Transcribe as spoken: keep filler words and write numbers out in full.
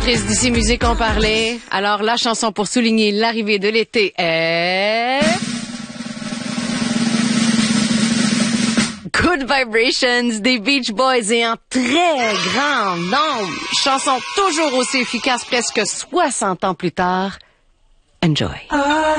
animatrice d'ici Musique en parlait. Alors, la chanson pour souligner l'arrivée de l'été est... Good Vibrations des Beach Boys et en très grand nombre. Chanson toujours aussi efficace presque soixante ans plus tard. Enjoy.